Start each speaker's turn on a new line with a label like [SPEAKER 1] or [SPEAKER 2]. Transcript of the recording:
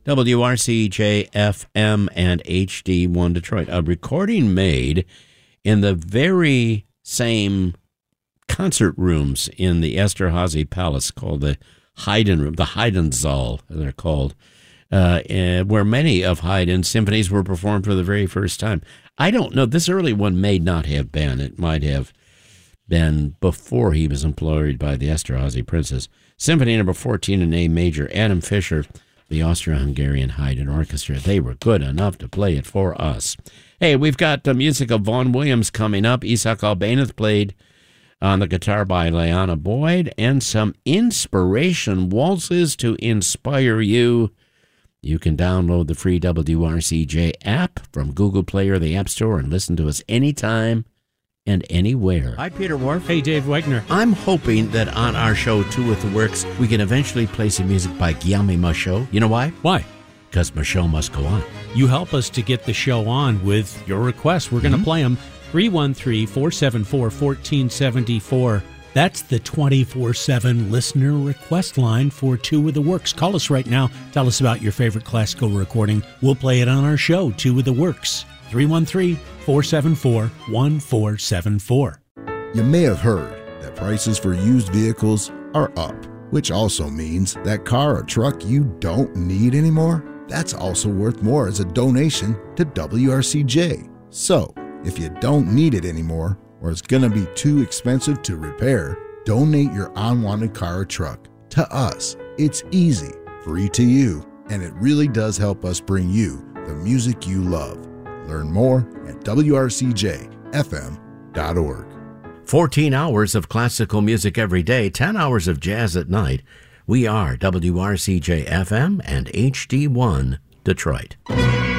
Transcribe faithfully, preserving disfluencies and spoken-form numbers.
[SPEAKER 1] W R C J F M and H D one Detroit. A recording made in the very same concert rooms in the Esterhazy Palace called the Haydn Room, the Haydn-Saal, they're called, uh, where many of Haydn's symphonies were performed for the very first time. I don't know. This early one may not have been. It might have been before he was employed by the Esterhazy Princes. Symphony number fourteen in A major, Adam Fischer, the Austro-Hungarian Haydn Orchestra. They were good enough to play it for us. Hey, we've got the music of Vaughan Williams coming up. Isaac Albéniz played on the guitar by Liana Boyd, and some inspiration waltzes to inspire you. You can download the free W R C J app from Google Play or the App Store and listen to us anytime and anywhere. Hi, Peter Wharf.
[SPEAKER 2] Hey, Dave Wegner.
[SPEAKER 1] I'm hoping that on our show, Two with the Works, we can eventually play some music by Guillaume Michaud. You know why?
[SPEAKER 2] Why?
[SPEAKER 1] Because Michaud must go on.
[SPEAKER 2] You help us to get the show on with your requests. We're going to mm-hmm. play them. three one three, four seven four, one four seven four. That's the twenty-four seven listener request line for Two with the Works. Call us right now. Tell us about your favorite classical recording. We'll play it on our show, Two with the Works. three one three, four seven four, one four seven four.
[SPEAKER 3] You may have heard that prices for used vehicles are up, which also means that car or truck you don't need anymore, that's also worth more as a donation to W R C J. So, if you don't need it anymore, or it's going to be too expensive to repair, donate your unwanted car or truck to us. It's easy, free to you, and it really does help us bring you the music you love. Learn more at W R C J F M dot org.
[SPEAKER 1] fourteen hours of classical music every day, ten hours of jazz at night. We are W R C J F M and H D one Detroit.